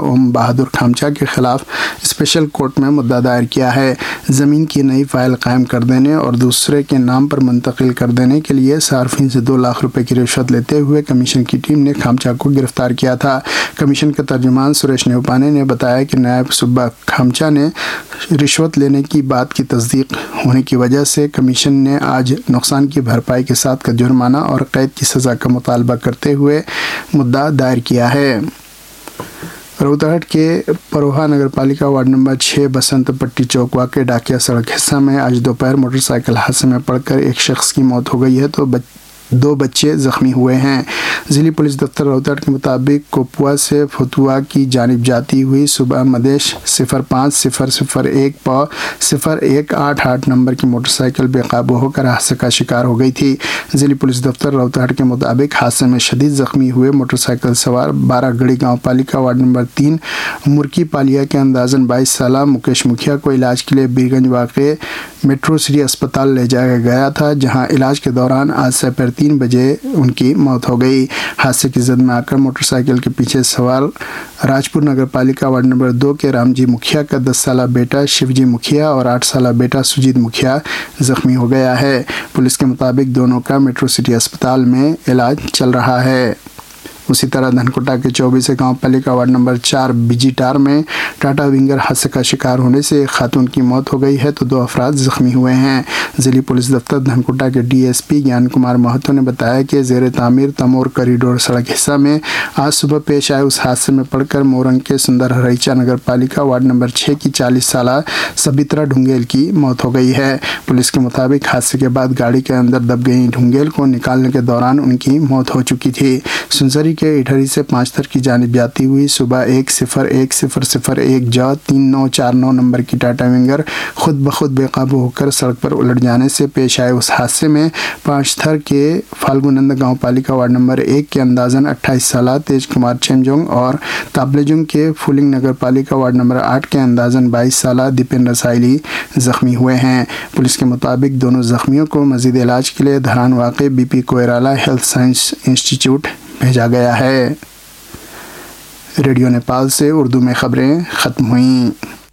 اوم بہادر خامچا کے خلاف special court میں مدعا دائر کیا ہے۔ زمین کی نئی فائل قائم کر دینے اور دوسرے کے نام پر منتقل کر دینے کے لیے صارفین سے 2 لاکھ روپے کی رشوت لیتے ہوئے کمیشن کی ٹیم نے خامچا کو گرفتار کیا تھا۔ کمیشن کے ترجمان سریش نیوپانے نے بتایا کہ نائب صوبہ خامچا نے رشوت لینے کی بات کی تصدیق ہونے کی وجہ سے کمیشن نے آج نقصان کی بھرپائی کے ساتھ کا جرمانہ اور قید کی سزا کا مطالبہ کرتے ہوئے مدعا دائر کیا ہے۔ روہتاٹ کے پروہا نگر پالیکا وارڈ نمبر 6 بسنت پٹی چوک واقع ڈاکیا سڑک حصہ میں آج دوپہر موٹر سائیکل حادثے میں پڑ کر ایک شخص کی موت ہو گئی ہے تو 2 بچے زخمی ہوئے ہیں۔ ضلعی پولیس دفتر روہتاٹ کے مطابق کوپوا سے فتوا کی جانب جاتی ہوئی صبح مدیش 05-001-0188 نمبر کی موٹر سائیکل بے قابو ہو کر حادثے کا شکار ہو گئی تھی۔ ضلعی پولیس دفتر روہتاٹ کے مطابق حادثے میں شدید زخمی ہوئے موٹر سائیکل سوار 12 گڑھی گاؤں پالیکا وارڈ نمبر 3 مرکی پالیا کے اندازاً 22 سالہ مکیش مکھیا کو علاج کے لیے بیرگنج واقع میٹرو سٹی اسپتال لے جایا گیا تھا، جہاں علاج کے دوران آج سپہر 3 بجے ان کی موت ہو گئی۔ حادثے کی زد میں آ کر موٹر سائیکل کے پیچھے سوار راجپور نگر پالیکا وارڈ نمبر 2 کے رام جی مکھیا کا 10 سالہ بیٹا شیو جی مکھیا اور 8 سالہ بیٹا سجیت مکھیا زخمی ہو گیا ہے۔ پولیس کے مطابق دونوں کا میٹرو سٹی اسپتال میں علاج چل رہا ہے۔ اسی طرح دھنکوٹا کے 24 گاؤں پالیکا وارڈ نمبر 4 بیجیٹار میں ٹاٹا ونگر حادثے کا شکار ہونے سے ایک خاتون کی موت ہو گئی ہے تو 2 افراد زخمی ہوئے ہیں۔ ضلعی پولیس دفتر دھنکوٹا کے ڈی ایس پی گیان کمار مہتو نے بتایا کہ زیر تعمیر تمور کوریڈور سڑک حصہ میں آج صبح پیش آئے اس حادثے میں پڑ کر مورنگ کے سندر ہریچا نگر پالیکا وارڈ نمبر 6 کی 40 سالہ سبترا ڈھونگیل کی موت ہو گئی ہے۔ پولیس کے مطابق حادثے کے بعد گاڑی کے اندر دب گئی ڈھونگیل کو نکالنے کے دوران ان کی موت ہو چکی تھی۔ سنسری کے اٹھری سے پانچتر کی جانب جاتی ہوئی صبح 101-001-3949 نمبر کی ٹاٹا ونگر خود بخود بے قابو ہو کر سڑک پر الٹ جانے سے پیش آئے اس حادثے میں پانچتر کے فالگونند گاؤں پالیکا وارڈ نمبر 1 کے اندازاً 28 سالہ تیج کمار چینجونگ اور تابلجنگ کے فولنگ نگر پالیکا وارڈ نمبر 8 کے اندازاً 22 سالہ دیپندر سائلی زخمی ہوئے ہیں۔ پولیس کے مطابق دونوں زخمیوں کو مزید علاج کے لیے دھران واقع B P Koirala health science institute بھیجا گیا ہے۔ ریڈیو نیپال سے اردو میں خبریں ختم ہوئیں۔